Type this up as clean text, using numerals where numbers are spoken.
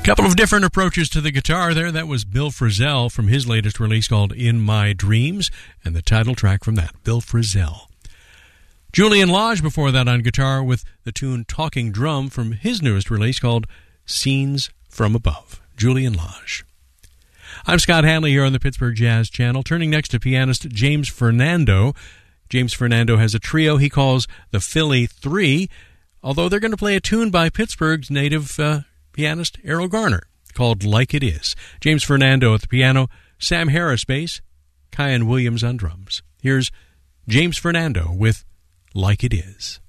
Couple of different approaches to the guitar there. That was Bill Frisell from his latest release called In My Dreams, and the title track from that, Bill Frisell. Julian Lage before that on guitar with the tune Talking Drum from his newest release called Scenes from Above. Julian Lage. I'm Scott Hanley here on the Pittsburgh Jazz Channel, turning next to pianist James Fernando. James Fernando has a trio he calls the Philly Three, although they're going to play a tune by Pittsburgh's native pianist Errol Garner called Like It Is. James Fernando at the piano, Sam Harris bass, Kyan Williams on drums. Here's James Fernando with Like It Is.